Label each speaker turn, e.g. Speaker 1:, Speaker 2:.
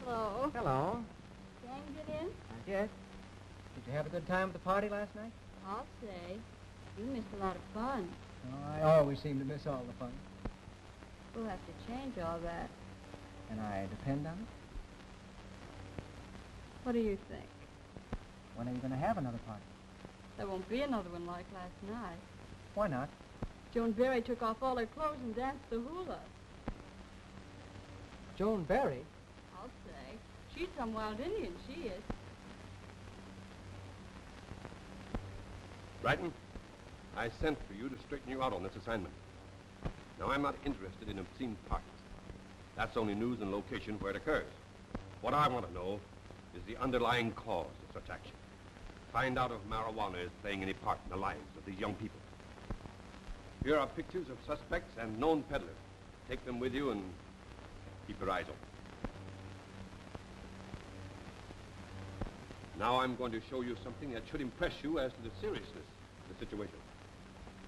Speaker 1: Hello.
Speaker 2: Hello.
Speaker 1: Can you get in?
Speaker 2: Not yet. Did you have a good time at the party last night?
Speaker 1: I'll say. You missed a lot of fun.
Speaker 2: Oh, I always seem to miss all the fun.
Speaker 1: We'll have to change all that.
Speaker 2: And I depend on it?
Speaker 1: What do you think?
Speaker 2: When are you going to have another party?
Speaker 1: There won't be another one like last night.
Speaker 2: Why not?
Speaker 1: Joan Berry took off all her clothes and danced the hula.
Speaker 2: Joan Berry?
Speaker 1: I'll say. She's some wild Indian, she is.
Speaker 3: Brighton, I sent for you to straighten you out on this assignment. Now, I'm not interested in obscene parties. That's only news and location where it occurs. What I want to know is the underlying cause of such action. Find out if marijuana is playing any part in the lives of these young people. Here are pictures of suspects and known peddlers. Take them with you and keep your eyes open. Now I'm going to show you something that should impress you as to the seriousness of the situation.